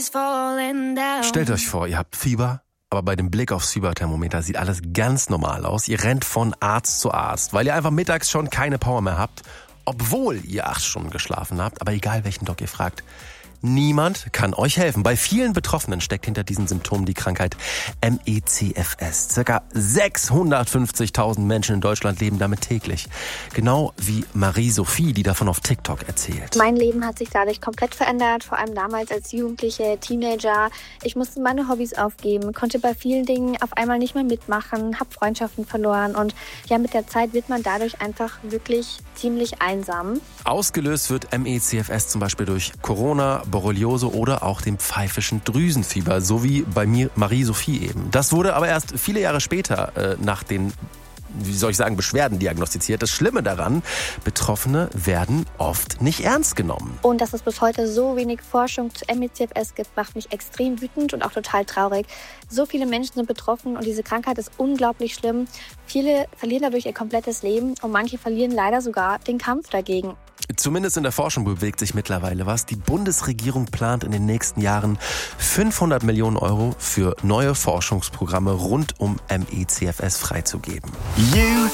Stellt euch vor, ihr habt Fieber, aber bei dem Blick aufs Fieberthermometer sieht alles ganz normal aus. Ihr rennt von Arzt zu Arzt, weil ihr einfach mittags schon keine Power mehr habt, obwohl ihr 8 Stunden geschlafen habt. Aber egal, welchen Doc ihr fragt, niemand kann euch helfen. Bei vielen Betroffenen steckt hinter diesen Symptomen die Krankheit MECFS. Circa 650.000 Menschen in Deutschland leben damit täglich. Genau wie Marie-Sophie, die davon auf TikTok erzählt. Mein Leben hat sich dadurch komplett verändert, vor allem damals als Jugendliche, Teenager. Ich musste meine Hobbys aufgeben, konnte bei vielen Dingen auf einmal nicht mehr mitmachen, habe Freundschaften verloren und ja, mit der Zeit wird man dadurch einfach wirklich ziemlich einsam. Ausgelöst wird MECFS zum Beispiel durch Corona, Borreliose oder auch dem pfeifischen Drüsenfieber, so wie bei mir Marie-Sophie eben. Das wurde aber erst viele Jahre später nach den, Beschwerden diagnostiziert. Das Schlimme daran, Betroffene werden oft nicht ernst genommen. Und dass es bis heute so wenig Forschung zu MECFS gibt, macht mich extrem wütend und auch total traurig. So viele Menschen sind betroffen und diese Krankheit ist unglaublich schlimm. Viele verlieren dadurch ihr komplettes Leben und manche verlieren leider sogar den Kampf dagegen. Zumindest in der Forschung bewegt sich mittlerweile was. Die Bundesregierung plant in den nächsten Jahren 500 Millionen Euro für neue Forschungsprogramme rund um MECFS freizugeben.